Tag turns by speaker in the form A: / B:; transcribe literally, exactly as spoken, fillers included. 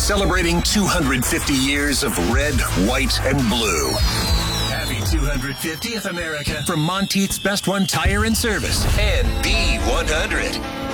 A: celebrating two hundred fifty years of red, white, and blue. Happy two hundred fiftieth, America, from Monteith's Best One Tire and Service and B one hundred.